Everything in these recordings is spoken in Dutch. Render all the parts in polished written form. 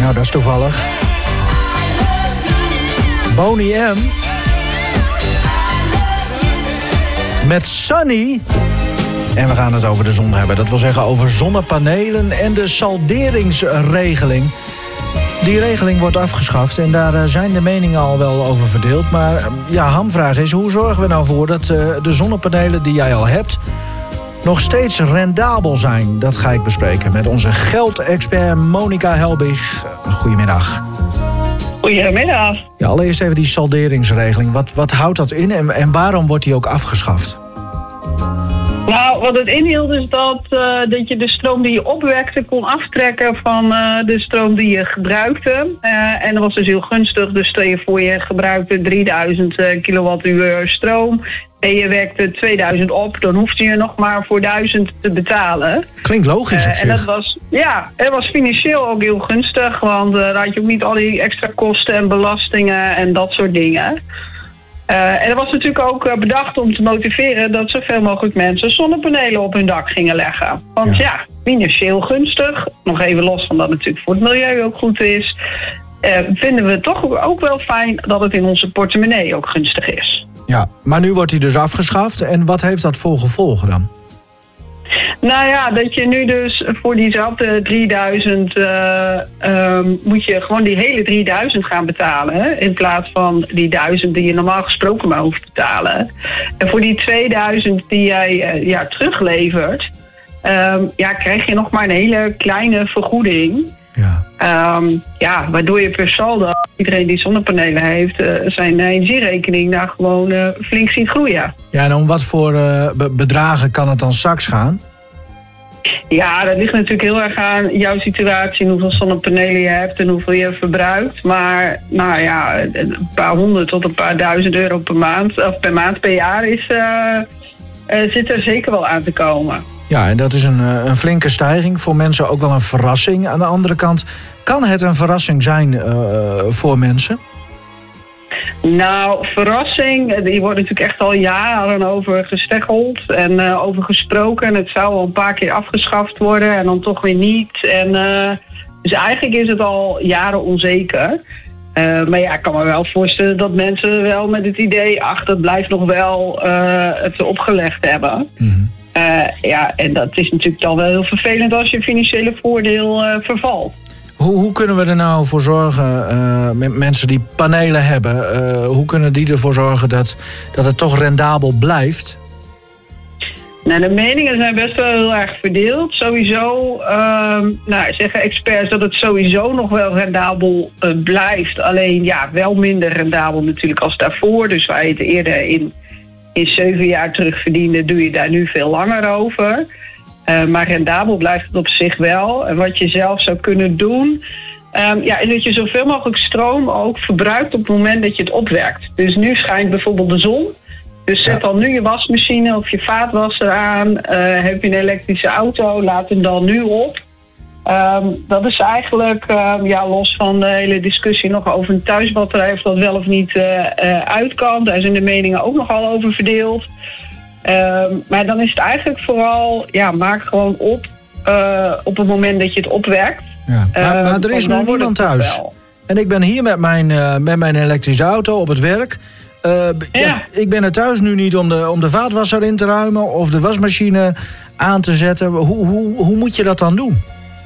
Nou, dat is toevallig. Boney M. Met Sunny. En we gaan het over de zon hebben. Dat wil zeggen over zonnepanelen en de salderingsregeling. Die regeling wordt afgeschaft en daar zijn de meningen al wel over verdeeld. Maar ja, hamvraag is, hoe zorgen we nou voor dat de zonnepanelen die jij al hebt nog steeds rendabel zijn? Dat ga ik bespreken met onze geldexpert Monica Helbig. Goedemiddag. Goedemiddag. Ja, allereerst even die salderingsregeling. Wat houdt dat in en waarom wordt die ook afgeschaft? Nou, wat het inhield is dat je de stroom die je opwekte kon aftrekken van de stroom die je gebruikte. En dat was dus heel gunstig. Dus stel je voor je gebruikte 3000 kilowattuur stroom en je wekte 2000 op, dan hoefde je nog maar voor 1000 te betalen. Klinkt logisch op zich. En dat was, het was financieel ook heel gunstig, want dan had je ook niet al die extra kosten en belastingen en dat soort dingen. En dat was natuurlijk ook bedacht om te motiveren dat zoveel mogelijk mensen zonnepanelen op hun dak gingen leggen. Want financieel gunstig, nog even los van dat het natuurlijk voor het milieu ook goed is, vinden we het toch ook wel fijn dat het in onze portemonnee ook gunstig is. Ja, maar nu wordt hij dus afgeschaft. En wat heeft dat voor gevolgen dan? Nou ja, dat je nu dus voor diezelfde 3000 moet je gewoon die hele 3000 gaan betalen. Hè? In plaats van die 1000 die je normaal gesproken maar hoeft te betalen. En voor die 2000 die jij teruglevert, krijg je nog maar een hele kleine vergoeding. Waardoor je per saldo, iedereen die zonnepanelen heeft, zijn energierekening daar gewoon flink ziet groeien. Ja, en om wat voor bedragen kan het dan straks gaan? Ja, dat ligt natuurlijk heel erg aan jouw situatie en hoeveel zonnepanelen je hebt en hoeveel je verbruikt. Maar een paar honderd tot een paar duizend euro per maand, of per jaar zit er zeker wel aan te komen. Ja, en dat is een flinke stijging. Voor mensen ook wel een verrassing. Aan de andere kant, kan het een verrassing zijn voor mensen? Nou, verrassing, die wordt natuurlijk echt al jaren over gesteggeld en over gesproken. Het zou al een paar keer afgeschaft worden en dan toch weer niet. Dus eigenlijk is het al jaren onzeker. Maar ik kan me wel voorstellen dat mensen wel met het idee, dat blijft nog wel het opgelegd hebben. Mm-hmm. En dat is natuurlijk dan wel heel vervelend als je financiële voordeel vervalt. Hoe kunnen we er nou voor zorgen, met mensen die panelen hebben, hoe kunnen die ervoor zorgen dat het toch rendabel blijft? Nou, de meningen zijn best wel heel erg verdeeld. Sowieso zeggen experts dat het sowieso nog wel rendabel blijft. Alleen wel minder rendabel natuurlijk als daarvoor. Dus waar je het eerder in 7 jaar terugverdiende, doe je daar nu veel langer over. Maar rendabel blijft het op zich wel. En wat je zelf zou kunnen doen, is dat je zoveel mogelijk stroom ook verbruikt op het moment dat je het opwekt. Dus nu schijnt bijvoorbeeld de zon. Dus zet dan nu je wasmachine of je vaatwasser aan. Heb je een elektrische auto, laat hem dan nu op. Dat is eigenlijk, los van de hele discussie nog over een thuisbatterij, of dat wel of niet uit kan. Daar zijn de meningen ook nogal over verdeeld. Maar dan is het eigenlijk vooral, maak gewoon op het moment dat je het opwekt. Ja. Maar er is nog niemand thuis. En ik ben hier met mijn elektrische auto op het werk. Ik ben er thuis nu niet om de vaatwasser in te ruimen of de wasmachine aan te zetten. Hoe moet je dat dan doen?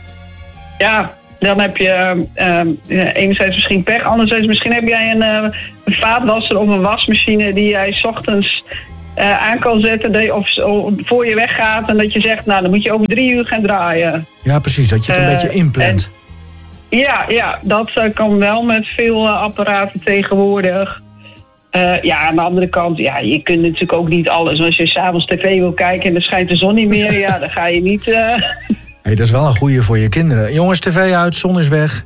Ja, dan heb je enerzijds misschien pech. Anderzijds misschien heb jij een vaatwasser of een wasmachine die jij 's ochtends aan kan zetten of voor je weggaat en dat je zegt, dan moet je over 3 uur gaan draaien. Ja, precies, dat je het een beetje inplant. Dat kan wel met veel apparaten tegenwoordig. Aan de andere kant, je kunt natuurlijk ook niet alles. Als je 's avonds tv wil kijken en er schijnt de zon niet meer, dan ga je niet... Hey, dat is wel een goeie voor je kinderen. Jongens, tv uit, zon is weg.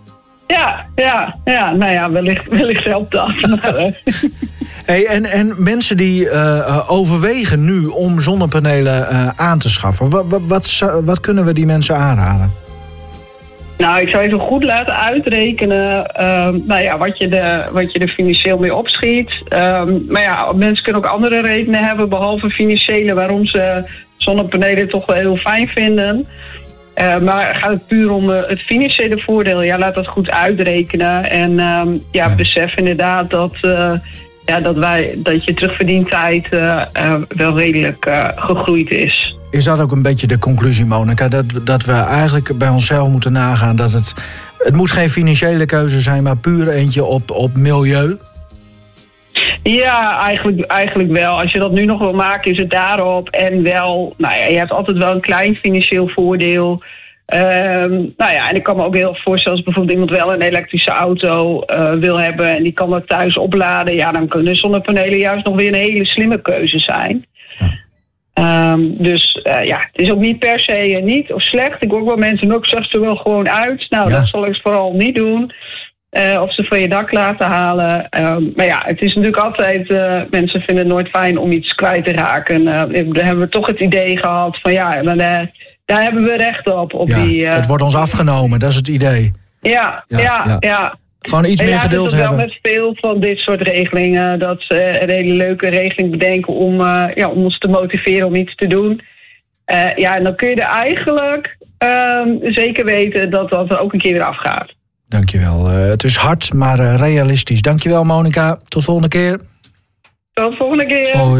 Wellicht helpt dat. Hey, en mensen die overwegen nu om zonnepanelen aan te schaffen, wat kunnen we die mensen aanraden? Nou, ik zou even goed laten uitrekenen wat je er financieel mee opschiet. Mensen kunnen ook andere redenen hebben, behalve financiële, waarom ze zonnepanelen toch wel heel fijn vinden. Maar gaat het puur om het financiële voordeel? Ja, laat dat goed uitrekenen. En besef inderdaad dat je terugverdientijd wel redelijk gegroeid is. Is dat ook een beetje de conclusie, Monica? Dat we eigenlijk bij onszelf moeten nagaan dat het moet geen financiële keuze zijn, maar puur eentje op milieu? Ja, eigenlijk wel. Als je dat nu nog wil maken, is het daarop. En wel, je hebt altijd wel een klein financieel voordeel. En ik kan me ook heel erg voorstellen als bijvoorbeeld iemand wel een elektrische auto wil hebben en die kan dat thuis opladen. Ja, dan kunnen zonnepanelen juist nog weer een hele slimme keuze zijn. Ja. Het is ook niet per se niet of slecht. Ik hoor ook wel mensen ook zeggen, er wel gewoon uit. Nou, dat zal ik vooral niet doen. Of ze van je dak laten halen. Het is natuurlijk altijd... mensen vinden het nooit fijn om iets kwijt te raken. Daar hebben we toch het idee gehad van daar hebben we recht op het wordt ons afgenomen, dat is het idee. Ja. Gewoon iets meer geduld hebben. Het is wel met veel van dit soort regelingen dat ze een hele leuke regeling bedenken om ons te motiveren om iets te doen. En dan kun je er eigenlijk zeker weten dat dat ook een keer weer afgaat. Dankjewel. Het is hard, maar realistisch. Dankjewel, Monica. Tot volgende keer. Tot volgende keer. Hoi.